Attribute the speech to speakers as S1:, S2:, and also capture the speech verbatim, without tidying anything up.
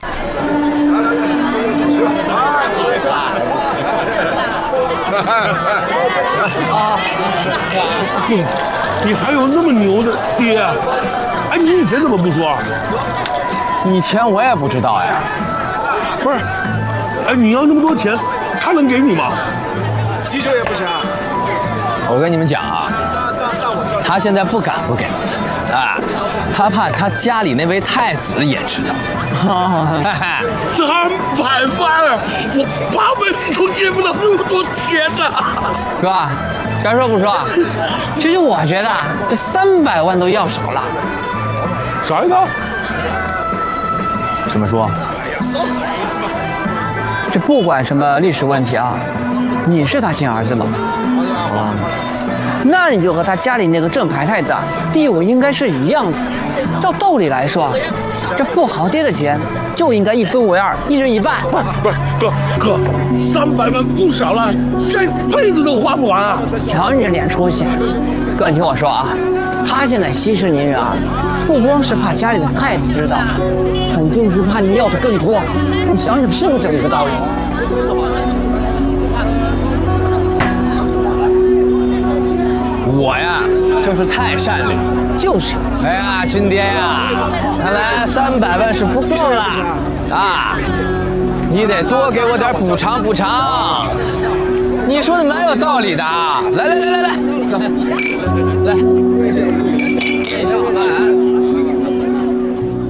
S1: 啊！你还有那么牛的爹？哎，你以前怎么不说？
S2: 以前我也不知道呀。
S1: 不是，哎，你要那么多钱，他能给你吗？
S3: 啤酒也不行。
S2: 我跟你们讲啊，他现在不敢不给，啊，他怕他家里那位太子也知道。
S1: 三百万，我八辈子都见不到那么多钱呐！
S4: 哥，该说不说，其实我觉得这三百万都要少了。
S1: 啥意思？
S2: 怎么说？
S4: 这不管什么历史问题啊，你是他亲儿子吗？
S2: 啊，
S4: 那你就和他家里那个正牌太子啊，地位应该是一样的。照道理来说，这富豪爹的钱就应该一分为二，一人一半。
S1: 不是不是，哥哥，三百万不少了，这辈子都花不完啊！
S4: 瞧你这点出息，哥，你听我说啊，他现在息事宁人啊，不光是怕家里的太子知道，肯定是怕你要的更多。你想想是不是有这个道理？
S2: 我呀就是太善良。
S4: 就是。
S2: 哎呀，亲爹呀，看来三百万是不够了啊！你得多给我点补偿补偿。你说的蛮有道理的啊！来来来来来，来。